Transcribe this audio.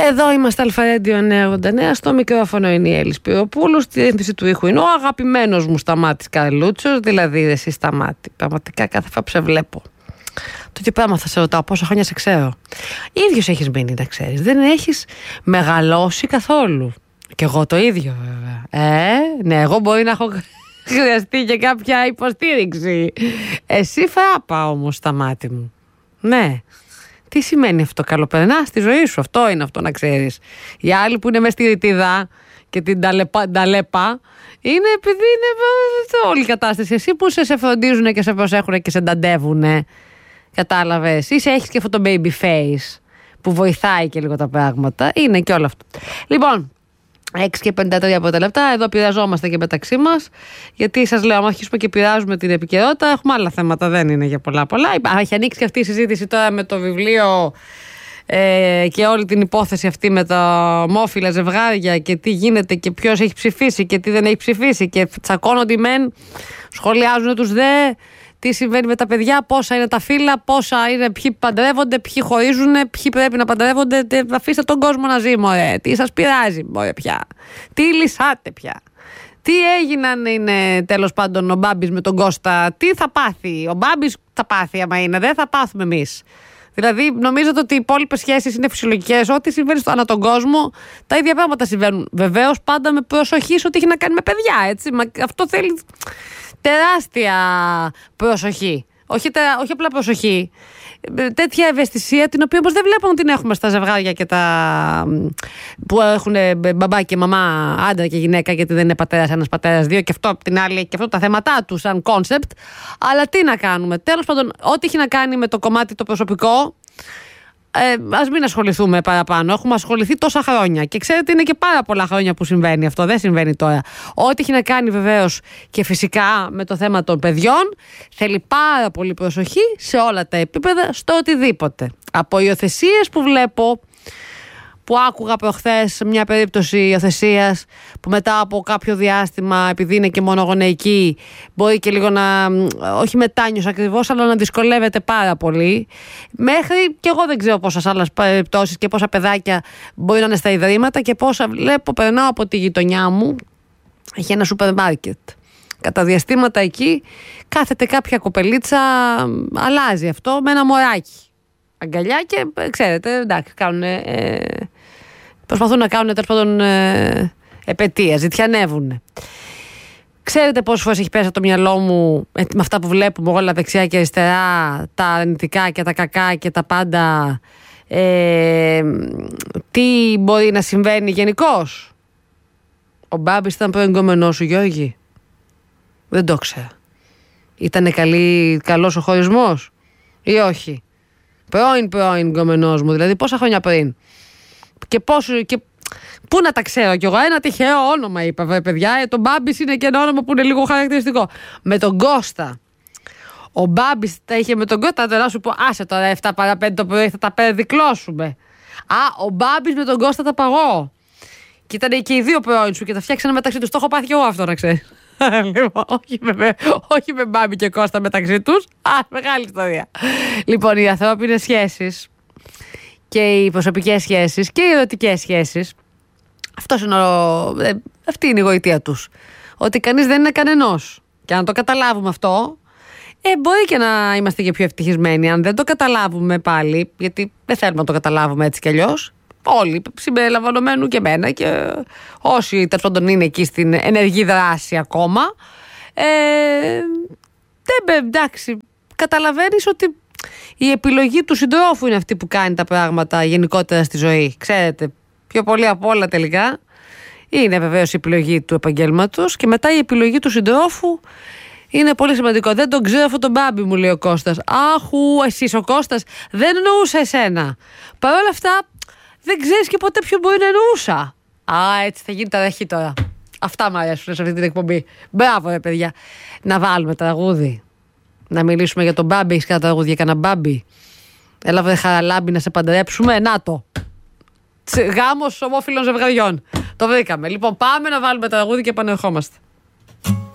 Εδώ είμαστε Αλφα-Radio 989. Στο μικρόφωνο είναι η Έλλη Σπυροπούλου. Στη ρύθμιση του ήχου είναι ο αγαπημένος μου Σταμάτης Καρλούτσος. Δηλαδή, εσύ Σταμάτη. Πραγματικά κάθε φορά που σε βλέπω. Τότε πράγμα θα σε ρωτάω πόσα χρόνια σε ξέρω. Ίδιος έχεις μείνει, να ξέρεις. Δεν έχεις μεγαλώσει καθόλου. Και εγώ το ίδιο, βέβαια. Ναι, εγώ μπορεί να έχω χρειαστεί και κάποια υποστήριξη. Εσύ φράπα όμως, Σταμάτη μου. Ναι. Τι σημαίνει αυτό? Καλοπερνά στη ζωή σου. Αυτό είναι αυτό, να ξέρεις. Οι άλλοι που είναι μες στη ρητίδα και την ταλέπα είναι επειδή είναι όλη η κατάσταση. Εσύ που σε φροντίζουν και σε προσέχουν και σε νταντεύουν. Κατάλαβες? Είσαι, έχεις και αυτό το baby face που βοηθάει και λίγο τα πράγματα. Είναι και όλο αυτό. Λοιπόν, 6 και 53 από τα λεπτά. Εδώ πειραζόμαστε και μεταξύ μας. Γιατί σας λέω, άμα αρχίσουμε και πειράζουμε την επικαιρότητα, έχουμε άλλα θέματα. Δεν είναι για πολλά. Έχει ανοίξει και αυτή η συζήτηση τώρα με το βιβλίο και όλη την υπόθεση αυτή με τα ομόφυλα ζευγάρια και τι γίνεται και ποιος έχει ψηφίσει και τι δεν έχει ψηφίσει. Και τσακώνονται οι μεν, σχολιάζουν τους δε. Τι συμβαίνει με τα παιδιά, πόσα είναι τα φύλλα, πόσα είναι, ποιοι παντρεύονται, ποιοι χωρίζουν, ποιοι πρέπει να παντρεύονται. Αφήστε τον κόσμο να ζει, μωρέ. Τι σας πειράζει, μωρέ, πια. Τι λυσάτε πια. Τι έγιναν, είναι τέλος πάντων ο Μπάμπης με τον Κώστα. Τι θα πάθει. Ο Μπάμπης θα πάθει, άμα είναι. Δεν θα πάθουμε εμείς. Δηλαδή, νομίζετε ότι οι υπόλοιπες σχέσεις είναι φυσιολογικές? Ό,τι συμβαίνει στο ανά τον κόσμο, τα ίδια πράγματα συμβαίνουν. Βεβαίως, πάντα με προσοχή σε ό,τι έχει να κάνει με παιδιά, έτσι. Μα αυτό θέλει τεράστια προσοχή. Όχι απλά προσοχή. Τέτοια ευαισθησία, την οποία όμως δεν βλέπουμε την έχουμε στα ζευγάρια και που έχουν μπαμπά και μαμά, άντρα και γυναίκα, γιατί δεν είναι πατέρας ένας, πατέρας δύο, και αυτό απ' την άλλη, και αυτό τα θέματα του σαν κόνσεπτ. Αλλά τι να κάνουμε. Τέλος πάντων, ό,τι έχει να κάνει με το κομμάτι το προσωπικό, ας μην ασχοληθούμε παραπάνω. Έχουμε ασχοληθεί τόσα χρόνια. Και ξέρετε, είναι και πάρα πολλά χρόνια που συμβαίνει αυτό. Δεν συμβαίνει τώρα. Ό,τι έχει να κάνει βεβαίως και φυσικά με το θέμα των παιδιών, θέλει πάρα πολύ προσοχή σε όλα τα επίπεδα, στο οτιδήποτε. Από υιοθεσίες που βλέπω, που άκουγα προχθές μια περίπτωση υιοθεσίας που μετά από κάποιο διάστημα, επειδή είναι και μονογονεϊκή, μπορεί και λίγο να, όχι μετάνιος ακριβώς, αλλά να δυσκολεύεται πάρα πολύ. Μέχρι, και εγώ δεν ξέρω πόσες άλλες περιπτώσεις και πόσα παιδάκια μπορεί να είναι στα ιδρύματα, και πόσα βλέπω, περνάω από τη γειτονιά μου, έχει ένα σούπερ μάρκετ. Κατά διαστήματα εκεί κάθεται κάποια κοπελίτσα, αλλάζει αυτό, με ένα μωράκι. Αγκαλιά και ξέρετε, εντάξει, προσπαθούν να κάνουν τέλος πάντων επετεία, ζητιανεύουν. Ξέρετε πόσες φορές έχει πέσει από το μυαλό μου με αυτά που βλέπουμε όλα δεξιά και αριστερά, τα αρνητικά και τα κακά και τα πάντα, τι μπορεί να συμβαίνει γενικώς. Ο Μπάμπης ήταν πρώην γκόμενός σου, Γιώργη? Δεν το ξέρω. Ήτανε καλός ο χωρισμός ή όχι? Πρώην γκόμενός μου, δηλαδή πόσα χρόνια πριν. Και πού να τα ξέρω κι εγώ? Ένα τυχαίο όνομα είπα, παιδιά. Το Μπάμπης είναι και ένα όνομα που είναι λίγο χαρακτηριστικό. Με τον Κώστα. Ο Μπάμπης τα είχε με τον Κώστα. Τώρα να σου πω, άσε τώρα 7 παρά 5 το πρωί, θα τα περδικλώσουμε. Ο Μπάμπης με τον Κώστα τα παγώ. Και ήταν και οι δύο πρώην σου και τα φτιάξανε μεταξύ τους. Το έχω πάθει κι εγώ αυτό, να ξέρεις. Λοιπόν, όχι με Μπάμπη και Κώστα μεταξύ τους. Μεγάλη ιστορία. Λοιπόν, οι ανθρώπινες σχέσεις και οι προσωπικές σχέσεις και οι ερωτικές σχέσεις, αυτή είναι η γοητεία τους. Ότι κανείς δεν είναι κανενός. Και αν το καταλάβουμε αυτό, μπορεί και να είμαστε και πιο ευτυχισμένοι. Αν δεν το καταλάβουμε πάλι, γιατί δεν θέλουμε να το καταλάβουμε έτσι κι αλλιώς, όλοι, συμπεριλαμβανομένου και εμένα και όσοι τέλος πάντων είναι εκεί στην ενεργή δράση ακόμα, εντάξει, καταλαβαίνεις ότι η επιλογή του συντρόφου είναι αυτή που κάνει τα πράγματα γενικότερα στη ζωή. Ξέρετε, πιο πολύ από όλα τελικά είναι βεβαίως η επιλογή του επαγγέλματος, και μετά η επιλογή του συντρόφου είναι πολύ σημαντικό. Δεν τον ξέρω αυτό τον Μπάμπη, μου λέει ο Κώστας. Άχου, εσείς ο Κώστας, δεν εννοούσα εσένα. Παρ' όλα αυτά, δεν ξέρεις και ποτέ ποιο μπορεί να εννοούσα. Έτσι θα γίνει τα δαχή τώρα. Αυτά μου αρέσουν σε αυτή την εκπομπή. Μπράβο, ρε παιδιά. Να βάλουμε τραγούδι. Να μιλήσουμε για τον Μπάμπη. Έχεις κανένα τραγούδι για κανένα Μπάμπη? Έλα βρε Χαραλάμπη να σε παντρέψουμε. Να το. Γάμος ομόφυλων ζευγαριών. Το βρήκαμε. Λοιπόν, πάμε να βάλουμε τραγούδι και επανερχόμαστε.